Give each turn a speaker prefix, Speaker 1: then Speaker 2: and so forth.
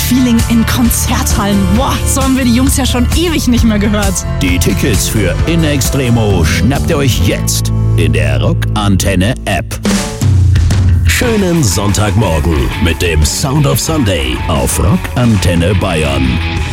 Speaker 1: Feeling in Konzerthallen. Boah, so haben wir die Jungs ja schon ewig nicht mehr gehört.
Speaker 2: Die Tickets für In Extremo schnappt ihr euch jetzt in der Rockantenne App. Schönen Sonntagmorgen mit dem Sound of Sunday auf Rockantenne Bayern.